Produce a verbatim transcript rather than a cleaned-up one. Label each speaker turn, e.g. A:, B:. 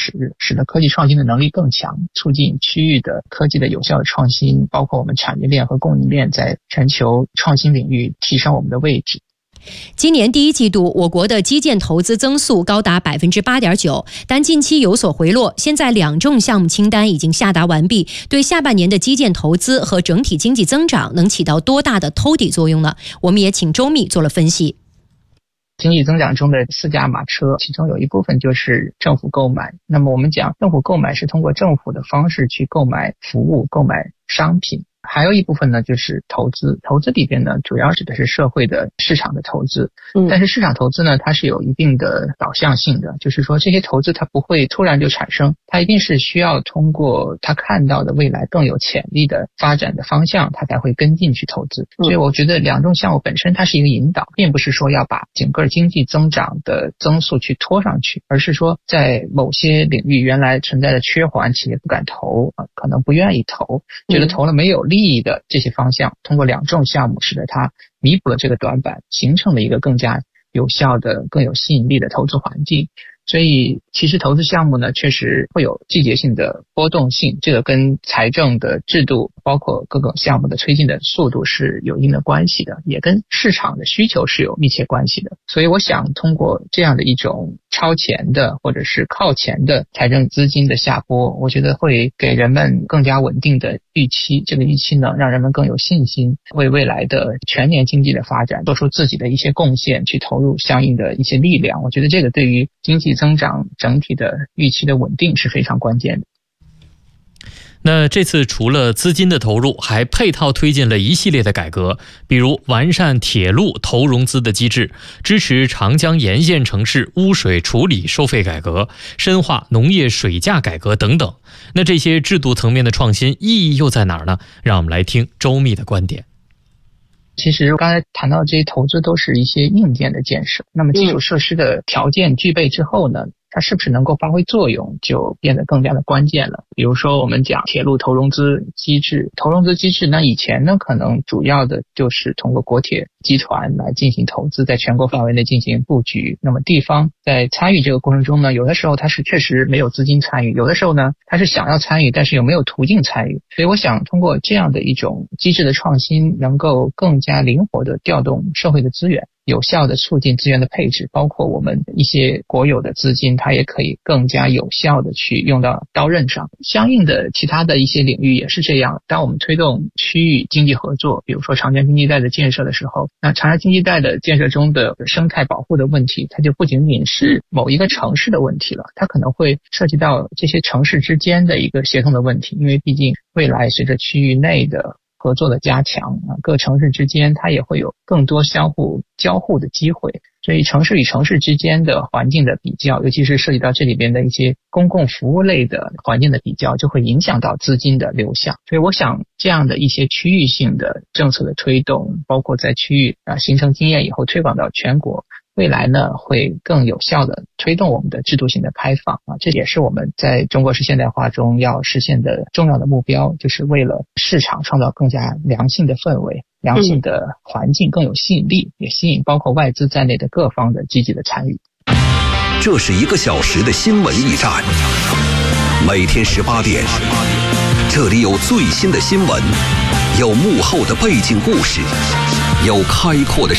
A: 使，使得科技创新的能力更强，促进区域的科技的有效的创新，包括我们产业链和供应链在全球创新领域提升我们的位置。
B: 今年第一季度，我国的基建投资增速高达 百分之八点九， 但近期有所回落。现在两众项目清单已经下达完毕，对下半年的基建投资和整体经济增长能起到多大的兜底作用呢？我们也请周密做了分析。
A: 经济增长中的四驾马车，其中有一部分就是政府购买。那么我们讲政府购买是通过政府的方式去购买服务、购买商品。还有一部分呢，就是投资。投资里边呢，主要指的是社会的市场的投资。嗯，但是市场投资呢，它是有一定的导向性的，就是说这些投资它不会突然就产生，它一定是需要通过它看到的未来更有潜力的发展的方向，它才会跟进去投资。所以我觉得两种项目本身它是一个引导，并不是说要把整个经济增长的增速去拖上去，而是说在某些领域原来存在的缺环，企业不敢投，可能不愿意投，觉得投了没有利益的这些方向，通过两种项目使得它弥补了这个短板，形成了一个更加有效的、更有吸引力的投资环境。所以其实投资项目呢，确实会有季节性的波动性，这个跟财政的制度包括各个项目的推进的速度是有一定的关系的，也跟市场的需求是有密切关系的。所以我想通过这样的一种超前的或者是靠前的财政资金的下拨，我觉得会给人们更加稳定的预期，这个预期呢让人们更有信心，为未来的全年经济的发展做出自己的一些贡献，去投入相应的一些力量。我觉得这个对于经济增长整体的预期的稳定是非常关键的。
C: 那这次除了资金的投入，还配套推进了一系列的改革，比如完善铁路投融资的机制，支持长江沿线城市污水处理收费改革，深化农业水价改革等等。那这些制度层面的创新意义又在哪儿呢？让我们来听周密的观点。
A: 其实刚才谈到这些投资都是一些硬件的建设，那么基础设施的条件具备之后呢，它是不是能够发挥作用就变得更加的关键了。比如说我们讲铁路投融资机制，投融资机制呢以前呢可能主要的就是通过国铁集团来进行投资，在全国范围内进行布局。那么地方在参与这个过程中呢，有的时候它是确实没有资金参与，有的时候呢它是想要参与，但是又没有途径参与。所以我想通过这样的一种机制的创新，能够更加灵活地调动社会的资源，有效地促进资源的配置，包括我们一些国有的资金，它也可以更加有效地去用到刀刃上。相应的其他的一些领域也是这样，当我们推动区域经济合作，比如说长江经济带的建设的时候，那长江经济带的建设中的生态保护的问题，它就不仅仅是某一个城市的问题了，它可能会涉及到这些城市之间的一个协同的问题，因为毕竟未来随着区域内的合作的加强啊，各城市之间它也会有更多相互交互的机会，所以城市与城市之间的环境的比较，尤其是涉及到这里边的一些公共服务类的环境的比较，就会影响到资金的流向。所以我想这样的一些区域性的政策的推动，包括在区域啊形成经验以后推广到全国，未来呢会更有效的推动我们的制度性的开放啊，这也是我们在中国式现代化中要实现的重要的目标，就是为了市场创造更加良性的氛围，良性的环境，更有吸引力，也吸引包括外资在内的各方的积极的参与。
D: 这是一个小时的新闻驿站，每天十八点，这里有最新的新闻，有幕后的背景故事，有开阔的